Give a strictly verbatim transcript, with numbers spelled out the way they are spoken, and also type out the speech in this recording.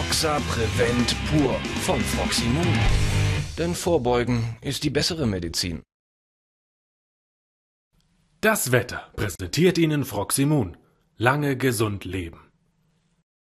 Foxa Prevent Pur von Froximmun. Denn Vorbeugen ist die bessere Medizin. Das Wetter präsentiert Ihnen Froximmun. Lange gesund leben.